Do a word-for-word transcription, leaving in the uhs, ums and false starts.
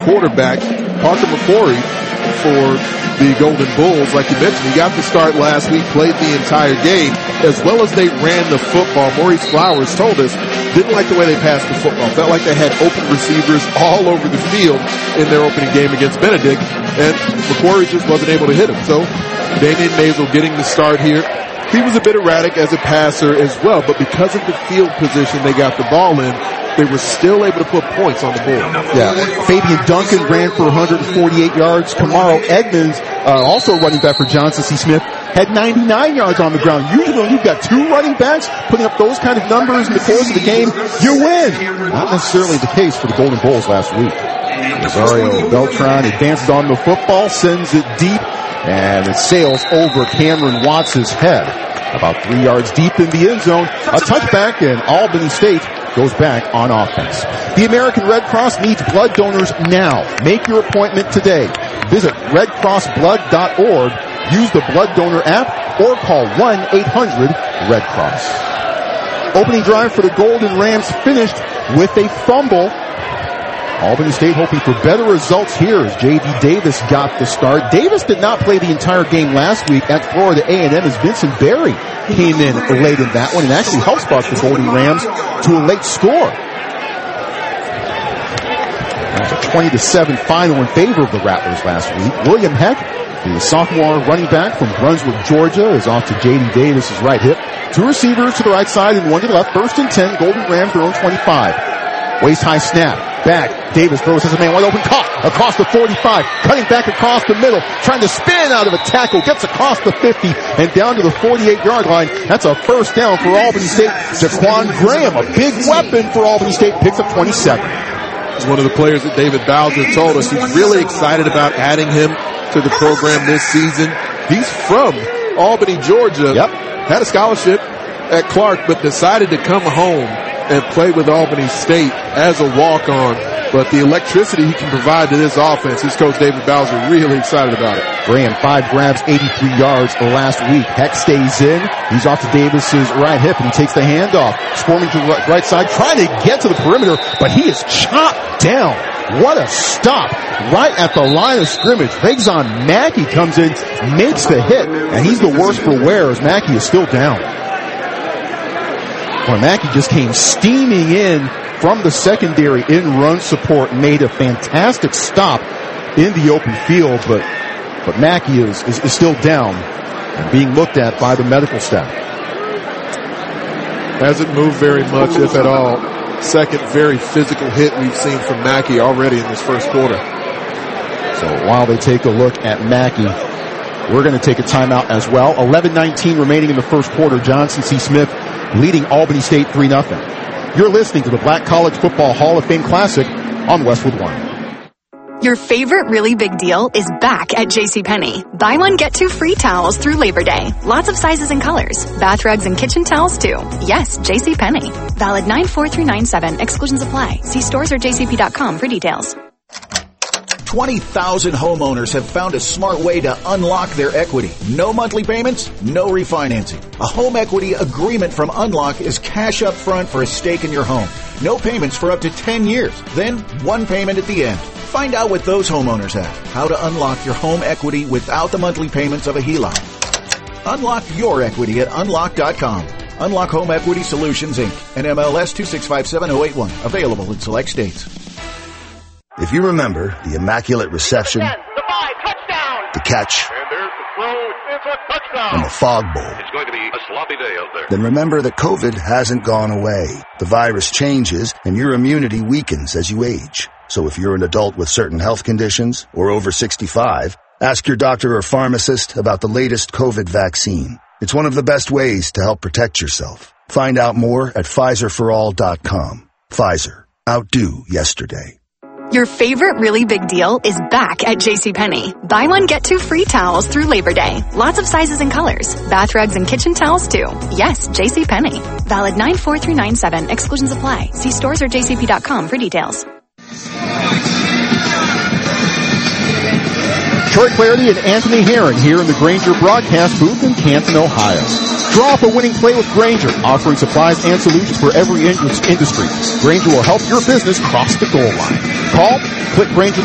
quarterback, Parker McQuarrie, for the Golden Bulls. Like you mentioned, he got the start last week, played the entire game, as well as they ran the football. Maurice Flowers told us, didn't like the way they passed the football. Felt like they had open receivers all over the field in their opening game against Benedict, and McQuarrie just wasn't able to hit him. So Damian Maisel getting the start here. He was a bit erratic as a passer as well, but because of the field position they got the ball in, they were still able to put points on the board. Yeah, Fabian Duncan ran for one hundred forty-eight yards. Kamaro Edmonds, uh, also running back for Johnson C. Smith, had ninety-nine yards on the ground. Usually when you've got two running backs putting up those kind of numbers in the course of the game, you win. Not necessarily the case for the Golden Bulls last week. Rosario Beltran advances on the football, sends it deep, and it sails over Cameron Watts' head. About three yards deep in the end zone. A touchback, and Albany State goes back on offense. The American Red Cross needs blood donors now. Make your appointment today. Visit red cross blood dot org, use the blood donor app, or call one eight hundred red cross. Opening drive for the Golden Rams finished with a fumble. Albany State hoping for better results here as J D Davis got the start. Davis did not play the entire game last week at Florida A and M as Vincent Berry came in late in that one and actually helped spark the Golden Rams to a late score. That's a twenty to seven final in favor of the Rattlers last week. William Heck, the sophomore running back from Brunswick, Georgia, is off to J D Davis' right hip. Two receivers to the right side and one to the left. First and ten, Golden Rams their own twenty-five. Waist-high snap. Back. Davis throws his man wide open. Caught across the forty-five. Cutting back across the middle. Trying to spin out of a tackle. Gets across the fifty and down to the forty-eight-yard line. That's a first down for Albany State. Jaquan Graham, a big weapon for Albany State, picks up twenty-seven. He's one of the players that David Bowser told us he's really excited about adding him to the program this season. He's from Albany, Georgia. Yep. Had a scholarship at Clark, but decided to come home and play with Albany State as a walk-on. But the electricity he can provide to this offense, his coach David Bowser really excited about it. Graham, five grabs, eighty-three yards last week. Heck stays in. He's off to Davis's right hip, and he takes the handoff. Swarming to the right side, trying to get to the perimeter, but he is chopped down. What a stop right at the line of scrimmage. Regzon Mackey comes in, makes the hit, and he's the worst for wear as Mackey is still down. Well, Mackey just came steaming in from the secondary in run support, made a fantastic stop in the open field, but but Mackey is, is, is still down and being looked at by the medical staff. Hasn't moved very much, if at all. Second very physical hit we've seen from Mackey already in this first quarter. So while they take a look at Mackey, we're going to take a timeout as well. eleven nineteen remaining in the first quarter. Johnson C. Smith leading Albany State three nothing. You're listening to the Black College Football Hall of Fame Classic on Westwood One. Your favorite really big deal is back at JCPenney. Buy one, get two free towels through Labor Day. Lots of sizes and colors. Bath rugs and kitchen towels too. Yes, JCPenney. Valid nine four through nine seven. Exclusions apply. See stores or j c p dot com for details. twenty thousand homeowners have found a smart way to unlock their equity. No monthly payments, no refinancing. A home equity agreement from Unlock is cash up front for a stake in your home. No payments for up to ten years. Then one payment at the end. Find out what those homeowners have. How to unlock your home equity without the monthly payments of a H E L O C. Unlock your equity at unlock dot com. Unlock Home Equity Solutions, Incorporated. N M L S two six five seven oh eight one. Available in select states. If you remember the immaculate reception, the five, touchdown. the catch, And there's the throw. It's a touchdown. and the fog bowl, It's going to be a sloppy day out there. then remember that COVID hasn't gone away. The virus changes and your immunity weakens as you age. So if you're an adult with certain health conditions or over sixty-five, ask your doctor or pharmacist about the latest COVID vaccine. It's one of the best ways to help protect yourself. Find out more at Pfizer for all dot com. Pfizer. Outdo yesterday. Your favorite really big deal is back at JCPenney. Buy one, get two free towels through Labor Day. Lots of sizes and colors. Bath rugs and kitchen towels too. Yes, JCPenney. Valid nine four through nine seven. Exclusions apply. See stores or j c p dot com for details. Troy Clarity and Anthony Herron here in the Grainger broadcast booth in Canton, Ohio. Draw up a winning play with Grainger, offering supplies and solutions for every industry. Grainger will help your business cross the goal line. Call, click Grainger.